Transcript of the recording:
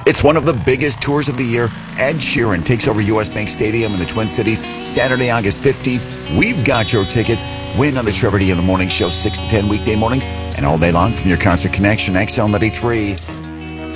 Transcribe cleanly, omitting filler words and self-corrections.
It's one of the biggest tours of the year. Ed Sheeran takes over U.S. Bank Stadium in the Twin Cities Saturday, August 15th. We've got your tickets. Win on the Trevor D in the Morning Show, 6 to 10 weekday mornings and all day long from your Concert Connection, XL 93.